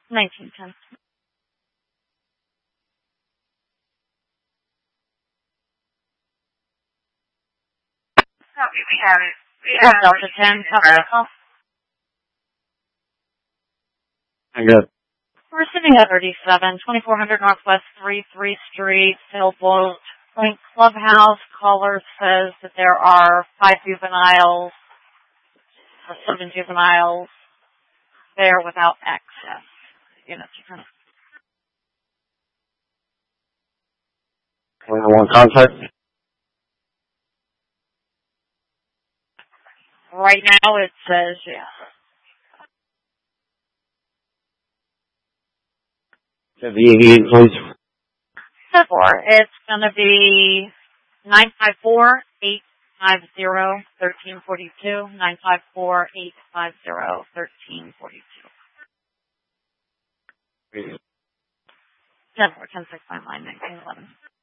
1910. Copy, we have it. We have Delta 10, copy. I got We're sitting at 37, 2400 Northwest 33 Street, Sailboat Point Clubhouse. Caller says that there are 5 juveniles, or 7 juveniles there without access. Units. one contact. Right now it says, yeah. The EV, please. 4. It's going to be 954-850-1342, 954-850-1342. 10-4, 10-6, 9-9, 19-11.